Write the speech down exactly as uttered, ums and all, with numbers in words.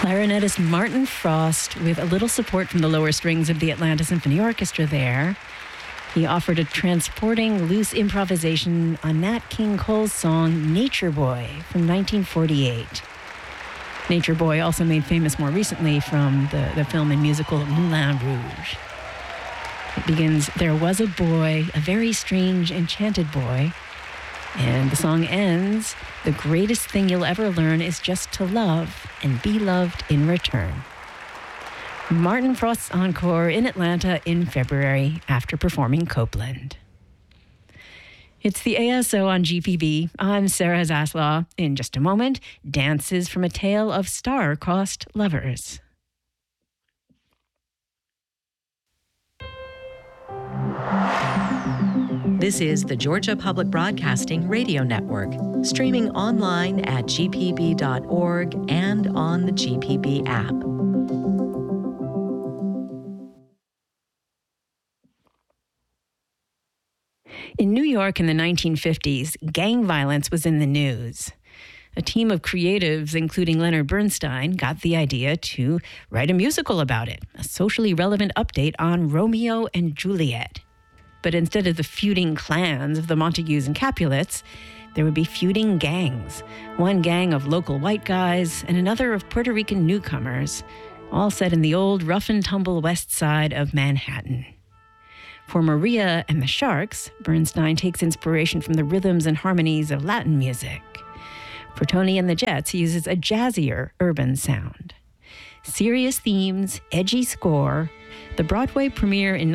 Clarinetist Martin Frost, with a little support from the lower strings of the Atlanta Symphony Orchestra there. He offered a transporting, loose improvisation on Nat King Cole's song Nature Boy from nineteen forty-eight. Nature Boy, also made famous more recently from the, the film and musical Moulin Rouge. It begins, "There was a boy, a very strange, enchanted boy." And the song ends, "The greatest thing you'll ever learn is just to love and be loved in return." Martin Frost's encore in Atlanta in February after performing Copeland. It's the A S O on G P B. I'm Sarah Zaslaw. In just a moment, dances from a tale of star-crossed lovers. This is the Georgia Public Broadcasting Radio Network, streaming online at g p b dot org and on the G P B app. In New York in the nineteen fifties, gang violence was in the news. A team of creatives, including Leonard Bernstein, got the idea to write a musical about it, a socially relevant update on Romeo and Juliet. But instead of the feuding clans of the Montagues and Capulets, there would be feuding gangs, one gang of local white guys and another of Puerto Rican newcomers, all set in the old rough-and-tumble west side of Manhattan. For Maria and the Sharks, Bernstein takes inspiration from the rhythms and harmonies of Latin music. For Tony and the Jets, he uses a jazzier urban sound. Serious themes, edgy score. The Broadway premiere in